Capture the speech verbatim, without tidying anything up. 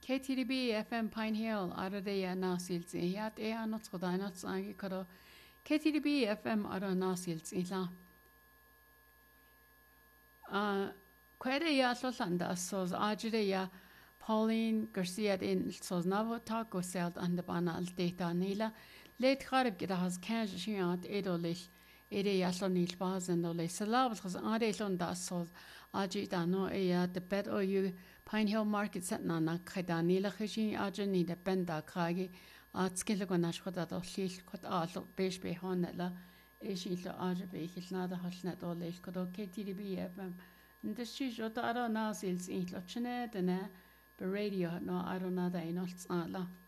K T D B F M Pine Hill Aradeya Nasilzi Yat E Anot Godainot Sangi Kado K T D B F M Ara Nasilzi La Uh Quede ya Lolanda so Ajide ya Pauline Garcia in so Navo Taco Selt and the Bana al Data Nila Late Harib get has Kanjiat Edolish Ede Yaslonil Baz and Ole Salab was Adelon das so Ajita no e the bed or you Pine Hill Market set na Kadanila Hishi Ajani the Benda Kagi at Skilaganash or Shish cut out of Bish be Honetla Ishil Ajabe is not a hashnet or Lish Kodo K T D B F M. The Shish or Dara Nasils in Lochanet and a radio no I don't know that in Altsala.